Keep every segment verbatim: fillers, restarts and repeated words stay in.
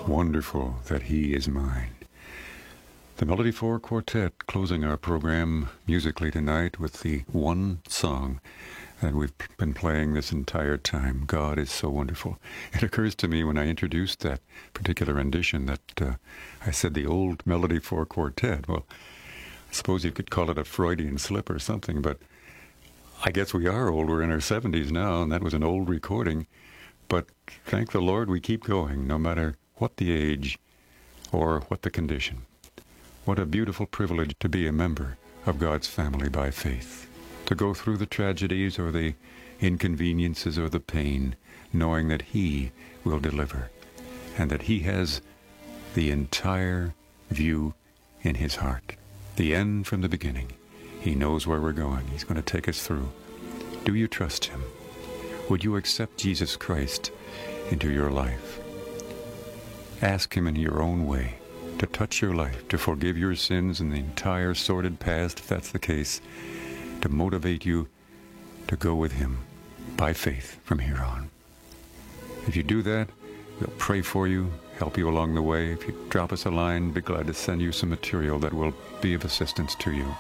Wonderful that he is mine. The Melody Four Quartet closing our program musically tonight with the one song that we've been playing this entire time, God is So Wonderful. It occurs to me when I introduced that particular rendition that uh, I said the old Melody Four Quartet. Well, I suppose you could call it a Freudian slip or something, but I guess we are old. We're in our seventies now, and that was an old recording. But thank the Lord we keep going, no matter what the age or what the condition. What a beautiful privilege to be a member of God's family by faith, to go through the tragedies or the inconveniences or the pain, knowing that He will deliver and that He has the entire view in His heart, the end from the beginning. He knows where we're going. He's going to take us through. Do you trust Him? Would you accept Jesus Christ into your life? Ask Him in your own way to touch your life, to forgive your sins and the entire sordid past, if that's the case, to motivate you to go with Him by faith from here on. If you do that, we'll pray for you, help you along the way. If you drop us a line, be glad to send you some material that will be of assistance to you.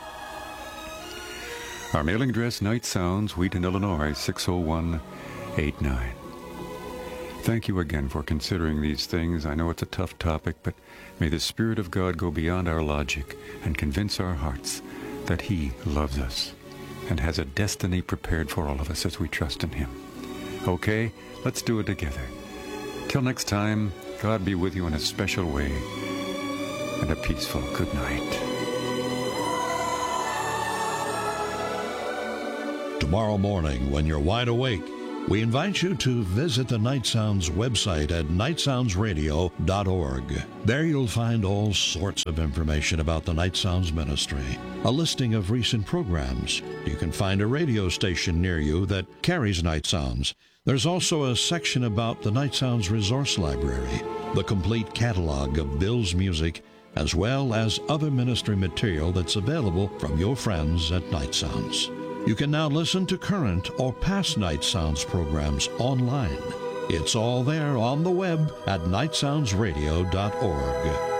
Our mailing address, Night Sounds, Wheaton, Illinois, six oh one eight nine. Thank you again for considering these things. I know it's a tough topic, but may the Spirit of God go beyond our logic and convince our hearts that He loves us and has a destiny prepared for all of us as we trust in Him. Okay, let's do it together. Till next time, God be with you in a special way, and a peaceful good night. Tomorrow morning, when you're wide awake, we invite you to visit the Night Sounds website at night sounds radio dot org. There you'll find all sorts of information about the Night Sounds ministry, a listing of recent programs. You can find a radio station near you that carries Night Sounds. There's also a section about the Night Sounds Resource Library, the complete catalog of Bill's music, as well as other ministry material that's available from your friends at Night Sounds. You can now listen to current or past Night Sounds programs online. It's all there on the web at night sounds radio dot org.